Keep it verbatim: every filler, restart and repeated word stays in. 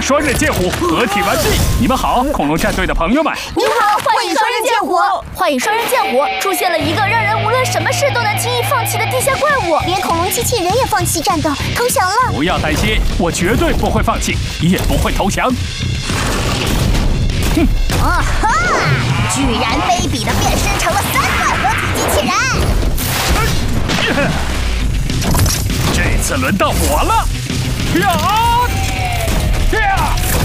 双刃剑虎合体完毕。你们好，恐龙战队的朋友们。 你好，欢迎双刃剑虎。 欢迎双刃剑虎出现了一个让人无论什么事都能轻易放弃的地下怪物， 连恐龙机器人也放弃战斗，投降了。 不要担心，我绝对不会放弃，也不会投降。 哼！啊哈！居然卑鄙的变身成了三段合体机器人。 这次轮到我了！呀！呀！